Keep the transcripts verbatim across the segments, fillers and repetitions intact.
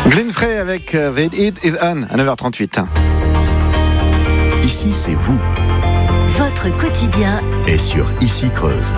Glenn Frey avec The It Is On à neuf heures trente-huit. Ici, c'est vous. Votre quotidien est sur Ici Creuse.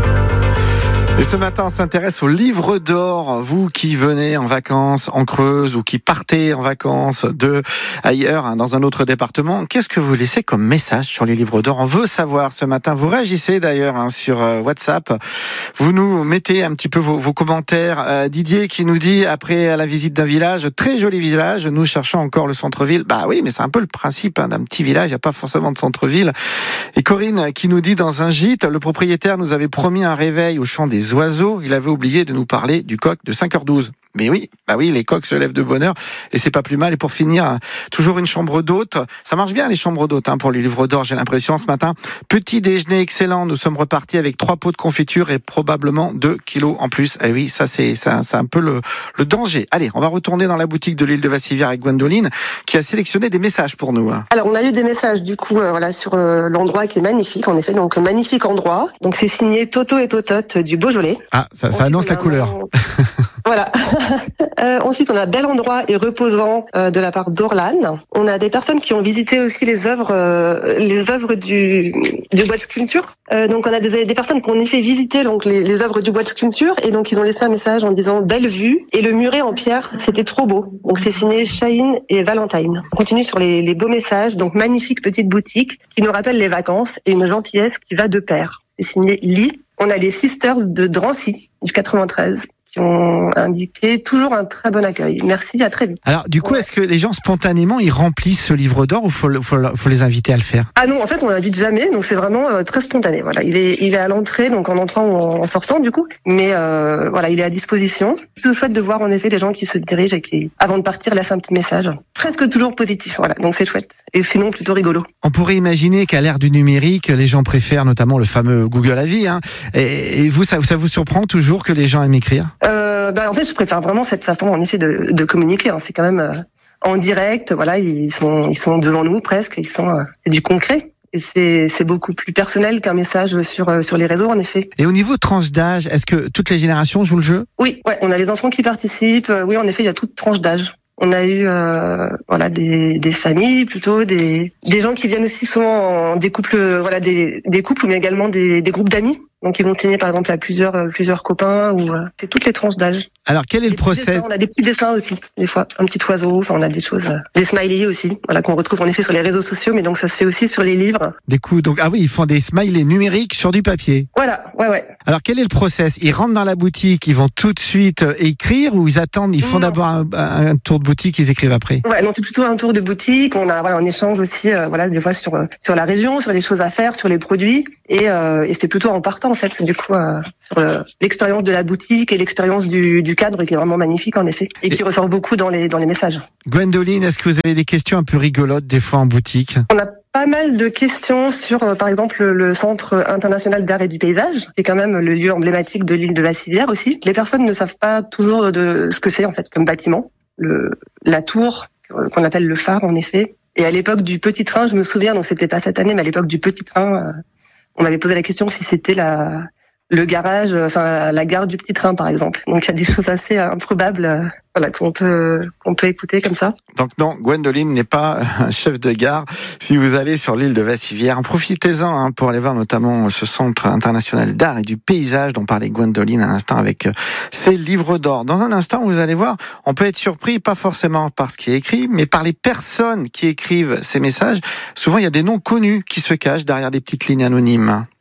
Et ce matin, on s'intéresse au livre d'or. Vous qui venez en vacances en Creuse ou qui partez en vacances de ailleurs, hein, dans un autre département, qu'est-ce que vous laissez comme message sur les livres d'or? On veut savoir ce matin. Vous réagissez d'ailleurs hein, sur euh, WhatsApp. Vous nous mettez un petit peu vos, vos commentaires. Euh, Didier qui nous dit, après la visite d'un village, très joli village, nous cherchons encore le centre-ville. Bah oui, mais c'est un peu le principe hein, d'un petit village, il n'y a pas forcément de centre-ville. Et Corinne qui nous dit, dans un gîte, le propriétaire nous avait promis un réveil au chant des oiseaux, il avait oublié de nous parler du coq de cinq heures douze. Mais oui, bah oui, les coqs se lèvent de bonne heure et c'est pas plus mal. Et pour finir, toujours une chambre d'hôte. Ça marche bien les chambres d'hôtes hein, pour les livres d'or, j'ai l'impression ce matin. Petit déjeuner excellent, nous sommes repartis avec trois pots de confiture et probablement deux kilos en plus. Et oui, ça c'est, ça, c'est un peu le, le danger. Allez, on va retourner dans la boutique de l'île de Vassivière avec Gwendoline qui a sélectionné des messages pour nous. Alors on a eu des messages du coup euh, voilà sur euh, l'endroit qui est magnifique en effet, donc magnifique endroit. Donc c'est signé Toto et Totote du Beaujolais. Ah, ça, ça annonce la couleur. Un... Voilà. euh, ensuite, on a bel endroit et reposant euh, de la part d'Orlan. On a des personnes qui ont visité aussi les œuvres, euh, les œuvres du, du bois de sculpture. Euh, donc, on a des, des personnes qui ont fait visiter donc les, les œuvres du bois de sculpture et donc ils ont laissé un message en disant belle vue et le muret en pierre, c'était trop beau. Donc, c'est signé Shaheen et Valentine. On continue sur les, les beaux messages. Donc, magnifique petite boutique qui nous rappelle les vacances et une gentillesse qui va de pair. C'est signé Lee. On a les Sisters de Drancy du quatre-vingt-treize. Qui ont indiqué toujours un très bon accueil. Merci, à très vite. Alors, du coup, ouais. Est-ce que les gens spontanément ils remplissent ce livre d'or ou faut, faut, faut les inviter à le faire? Ah non, en fait, on l'invite jamais, donc c'est vraiment euh, très spontané. Voilà, il est, il est à l'entrée, donc en entrant ou en sortant du coup, mais euh, voilà, il est à disposition. C'est chouette de voir en effet les gens qui se dirigent et qui, avant de partir, laissent un petit message. Presque toujours positif, voilà, donc c'est chouette. Et sinon, plutôt rigolo. On pourrait imaginer qu'à l'ère du numérique, les gens préfèrent notamment le fameux Google Avis. Hein. Et, et vous, ça, ça vous surprend toujours que les gens aiment écrire? euh, bah, En fait, je préfère vraiment cette façon, en effet, de, de communiquer. Hein. C'est quand même euh, en direct. Voilà, ils sont, ils sont devant nous presque. Ils sont, euh, c'est du concret. Et c'est, c'est beaucoup plus personnel qu'un message sur, euh, sur les réseaux, en effet. Et au niveau tranche d'âge, est-ce que toutes les générations jouent le jeu? Oui, ouais, on a les enfants qui participent. Euh, oui, en effet, il y a toute tranche d'âge. On a eu euh, voilà des, des familles plutôt, des, des gens qui viennent aussi souvent en, des couples, voilà des, des couples mais également des, des groupes d'amis. Donc ils vont signer par exemple à plusieurs plusieurs copains ou euh, c'est toutes les tranches d'âge. Alors quel est le process? On a des petits dessins aussi des fois, un petit oiseau. Enfin on a des choses, euh, des smileys aussi, voilà qu'on retrouve en effet sur les réseaux sociaux, mais donc ça se fait aussi sur les livres. Des coups donc ah oui ils font des smileys numériques sur du papier. Voilà, ouais ouais. Alors quel est le process? Ils rentrent dans la boutique, ils vont tout de suite écrire ou ils attendent, ils font non. d'abord un, un tour de boutique, ils écrivent après? Ouais, non c'est plutôt un tour de boutique. On a voilà on échange aussi euh, voilà des fois sur sur la région, sur les choses à faire, sur les produits et, euh, et c'est plutôt en partant en fait du coup. Euh, sur le, l'expérience de la boutique et l'expérience du, du cadre qui est vraiment magnifique en effet et qui et ressort beaucoup dans les, dans les messages. Gwendoline, est-ce que vous avez des questions un peu rigolotes des fois en boutique? On a pas mal de questions sur euh, par exemple le Centre international d'art et du paysage qui est quand même le lieu emblématique de l'île de Vassivière aussi. Les personnes ne savent pas toujours de ce que c'est en fait comme bâtiment. Le, la tour qu'on appelle le phare en effet. Et à l'époque du petit train, je me souviens, donc c'était pas cette année, mais à l'époque du petit train, euh, on m'avait posé la question si c'était la le garage, enfin la gare du petit train par exemple. Donc il y a des choses assez improbables euh, voilà, qu'on peut qu'on peut écouter comme ça. Donc non, Gwendoline n'est pas un chef de gare. Si vous allez sur l'île de Vassivière, profitez-en hein, pour aller voir notamment ce centre international d'art et du paysage dont parlait Gwendoline à l'instant avec ses livres d'or. Dans un instant, vous allez voir, on peut être surpris, pas forcément par ce qui est écrit, mais par les personnes qui écrivent ces messages. Souvent, il y a des noms connus qui se cachent derrière des petites lignes anonymes.